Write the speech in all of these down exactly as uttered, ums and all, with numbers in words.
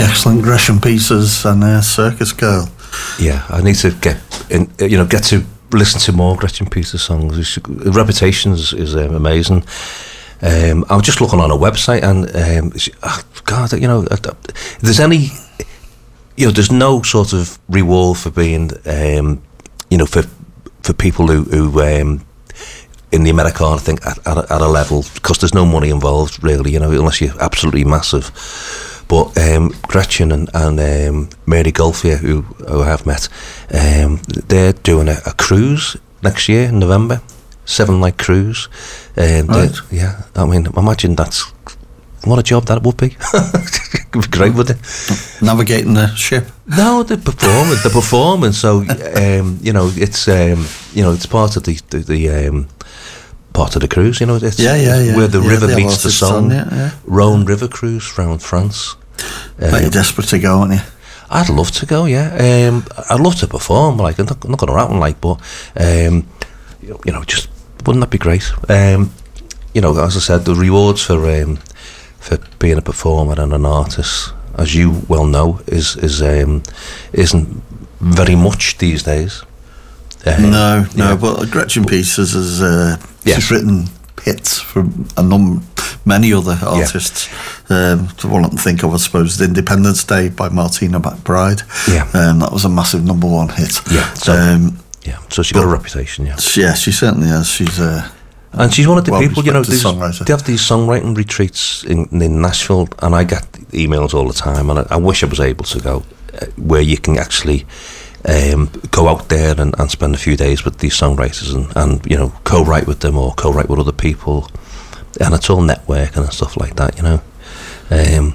excellent Gresham Pieces and uh, Circus Girl. Yeah, I need to get in, you know, get to listen to more Gresham Pieces songs. Reputation is, is um, amazing. Um, I was just looking on a website, and um, oh God, you know, if there's any, you know, there's no sort of reward for being, um, you know, for for people who, who um, in the Americana, I think, at, at, a, at a level, because there's no money involved, really, you know, unless you're absolutely massive. But um, Gretchen and, and um, Mary Golfier, who, who I've met, um, they're doing a, a cruise next year in November, seven-night cruise. Um, right. Yeah, I mean, imagine that's, what a job that would be. It'd be great, wouldn't it? Navigating the ship? No, the performance, the performance. So, um, you know, it's um, you know, it's part of the the, the um, part of the cruise. You know, it's yeah, yeah, yeah. where the yeah, river meets the Somme. Yeah, yeah. Rhone River cruise around France. Um, but you're desperate to go, aren't you? I'd love to go. Yeah, um, I'd love to perform. Like, I'm not, not going to happen. Like, but um, you know, just wouldn't that be great? Um, you know, as I said, the rewards for um, for being a performer and an artist, as you well know, is is um, isn't very much these days. Um, no, no, yeah. but Gretchen Pieces has uh, yes. she's written hits from a num many other artists. Yeah. Um, the one I can think of, I suppose, is Independence Day by Martina McBride. Yeah, um, that was a massive number one hit. Yeah, so, um, yeah, so she got a reputation. Yeah, yeah, she certainly has. She's uh, and she's one of the well people, you know, these, songwriter. They have these songwriting retreats in, in Nashville, and I get emails all the time, and I, I wish I was able to go, uh, where you can actually um, go out there and, and spend a few days with these songwriters and, and, you know, co-write with them or co-write with other people, and it's all networking and stuff like that, you know. Um,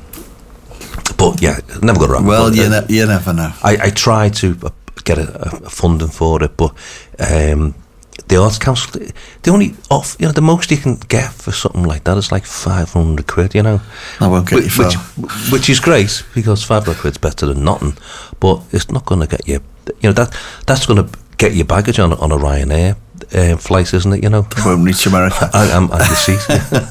but yeah, never got around. Well, but, you, uh, ne- you never know. I, I try to get a, a funding for it, but um, the Arts Council, the only off, you know, the most you can get for something like that is like five hundred quid, you know. I won't get which, you which, which is great, because five hundred quid's better than nothing, but it's not going to get you, you know, that that's going to get your baggage on on a Ryanair uh, flight, isn't it? You know, it won't reach America. I, I'm at the seat,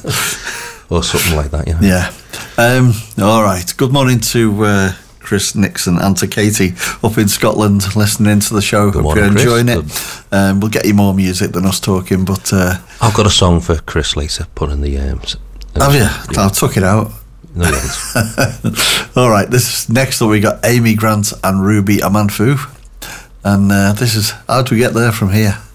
or something like that. You know? Yeah. Um, all right. Good morning to uh, Chris Nixon and to Katie up in Scotland, listening to the show. Good Hope morning, you're enjoying Chris. it. Um, we'll get you more music than us talking, but uh, I've got a song for Chris later. Put in the um, have you? Yeah. I took it out. No, you haven't. All right. This next up we got Amy Grant and Ruby Amanfu, and uh, this is how do we get there from here.